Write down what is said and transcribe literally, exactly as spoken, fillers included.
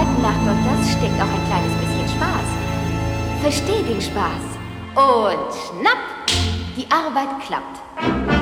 Arbeiten macht und das steckt auch ein kleines bisschen Spaß. Versteh den Spaß. Und schnapp! Die Arbeit klappt.